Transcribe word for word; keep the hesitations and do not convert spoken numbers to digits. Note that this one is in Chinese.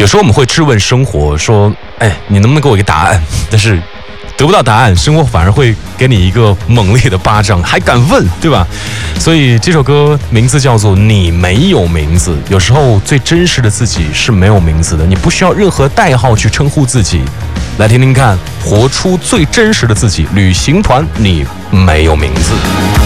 有时候我们会质问生活，说：“哎，你能不能给我一个答案？”但是得不到答案，生活反而会给你一个猛烈的巴掌，还敢问，对吧？所以这首歌名字叫做《你没有名字》。有时候最真实的自己是没有名字的，你不需要任何代号去称呼自己。来听听看，活出最真实的自己。旅行团，你没有名字。